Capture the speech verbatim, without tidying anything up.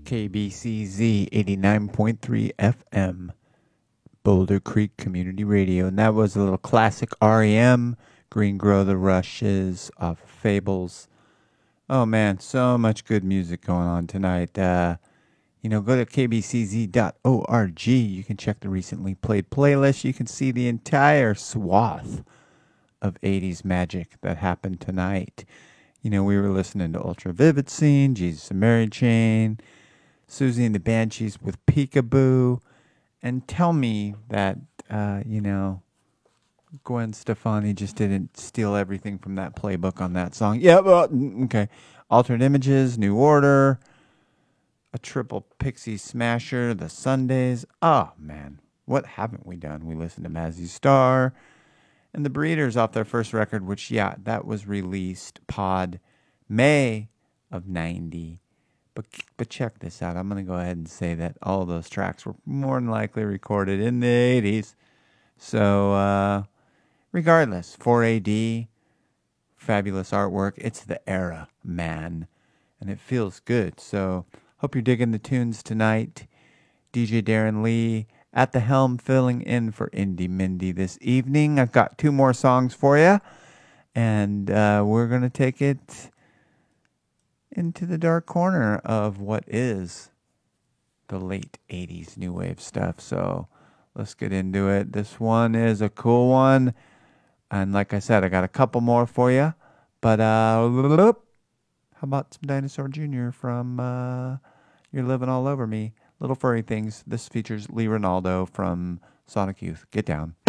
K B C Z eighty-nine point three F M, Boulder Creek Community Radio. And that was a little classic R E M, Green Grow the Rushes off of Fables. Oh man, so much good music going on tonight. Uh, you know, go to k b c z dot org. You can check the recently played playlist. You can see the entire swath of eighties magic that happened tonight. You know, we were listening to Ultra Vivid Scene, Jesus and Mary Chain, Susie and the Banshees with Peekaboo, and tell me that, uh, you know, Gwen Stefani just didn't steal everything from that playbook on that song. Yeah, well, okay. Altered Images, New Order, a triple Pixie Smasher, The Sundays. Oh, man, what haven't we done? We listened to Mazzy Star and the Breeders off their first record, which, yeah, that was released pod May of ninety. But but check this out. I'm going to go ahead and say that all of those tracks were more than likely recorded in the eighties. So, uh, regardless, four A D, fabulous artwork. It's the era, man. And it feels good. So, hope you're digging the tunes tonight. D J Darren Lee at the helm filling in for Indy Mindy this evening. I've got two more songs for you. And uh, we're going to take it into the dark corner of what is the late eighties new wave stuff. So let's get into it. This one is a cool one. And like I said, I got a couple more for you. But uh, how about some Dinosaur Junior from uh, You're Living All Over Me? Little Furry Things. This features Lee Ronaldo from Sonic Youth. Get down.